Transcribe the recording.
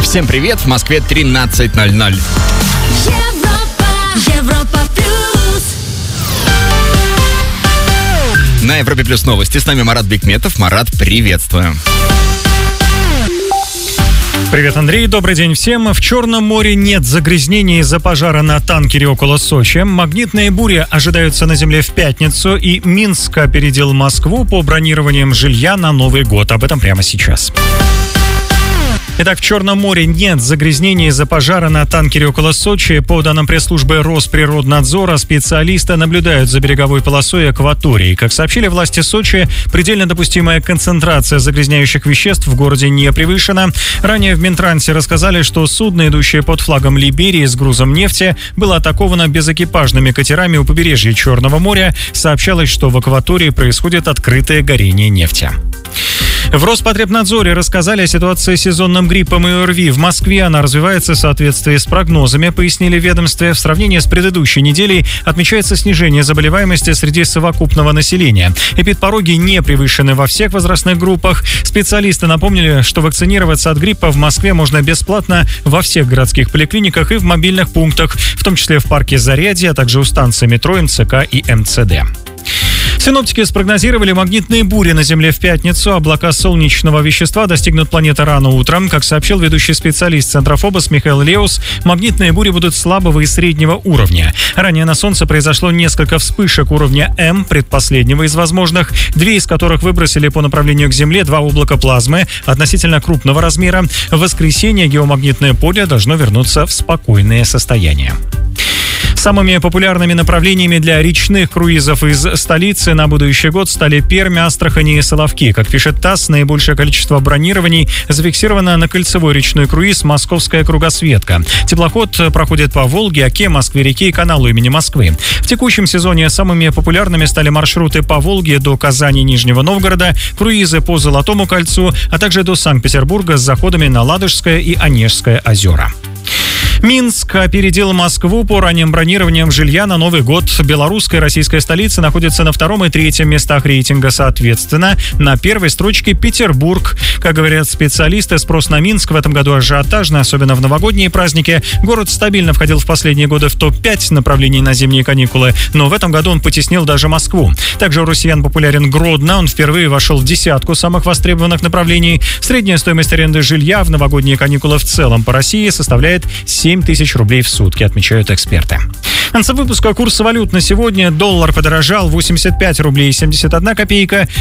Всем привет, в Москве 13:00. Европа плюс. На Европе плюс новости. С нами Марат Бикметов. Марат, приветствую. Привет, Андрей. Добрый день всем. В Черном море нет загрязнений из-за пожара на танкере около Сочи. Магнитные бури ожидаются на земле в пятницу, и Минск опередил Москву по бронированиям жилья на Новый год. Об этом прямо сейчас. Итак, в Черном море нет загрязнений из-за пожара на танкере около Сочи. По данным пресс-службы Росприроднадзора, специалисты наблюдают за береговой полосой и акваторией. Как сообщили власти Сочи, предельно допустимая концентрация загрязняющих веществ в городе не превышена. Ранее в Минтрансе рассказали, что судно, идущее под флагом Либерии с грузом нефти, было атаковано безэкипажными катерами у побережья Черного моря. Сообщалось, что в акватории происходит открытое горение нефти. В Роспотребнадзоре рассказали о ситуации с сезонным гриппом и ОРВИ. В Москве она развивается в соответствии с прогнозами, пояснили в ведомстве. В сравнении с предыдущей неделей отмечается снижение заболеваемости среди совокупного населения. Эпидпороги не превышены во всех возрастных группах. Специалисты напомнили, что вакцинироваться от гриппа в Москве можно бесплатно во всех городских поликлиниках и в мобильных пунктах, в том числе в парке Зарядье, а также у станций метро, МЦК и МЦД. Синоптики спрогнозировали магнитные бури на Земле в пятницу. Облака солнечного вещества достигнут планеты рано утром. Как сообщил ведущий специалист Центра ФОБОС Михаил Леус, магнитные бури будут слабого и среднего уровня. Ранее на Солнце произошло несколько вспышек уровня М, предпоследнего из возможных, 2 из которых выбросили по направлению к Земле 2 облака плазмы относительно крупного размера. В воскресенье геомагнитное поле должно вернуться в спокойное состояние. Самыми популярными направлениями для речных круизов из столицы на будущий год стали Пермь, Астрахань и Соловки. Как пишет ТАСС, наибольшее количество бронирований зафиксировано на кольцевой речной круиз «Московская кругосветка». Теплоход проходит по Волге, Оке, Москве-реке и каналу имени Москвы. В текущем сезоне самыми популярными стали маршруты по Волге до Казани и Нижнего Новгорода, круизы по Золотому кольцу, а также до Санкт-Петербурга с заходами на Ладожское и Онежское озера. Минск опередил Москву по ранним бронированиям жилья на Новый год. Белорусская и российская столицы находятся на 2-м и 3-м местах рейтинга соответственно. На первой строчке Петербург. Как говорят специалисты, спрос на Минск в этом году ажиотажный, особенно в новогодние праздники. Город стабильно входил в последние годы в топ-5 направлений на зимние каникулы, но в этом году он потеснил даже Москву. Также у россиян популярен Гродно. Он впервые вошел в десятку самых востребованных направлений. Средняя стоимость аренды жилья в новогодние каникулы в целом по России составляет 7 тысяч рублей в сутки, отмечают эксперты. В конце выпуска курсы валют на сегодня. Доллар подорожал, 85 рублей 71 копейка.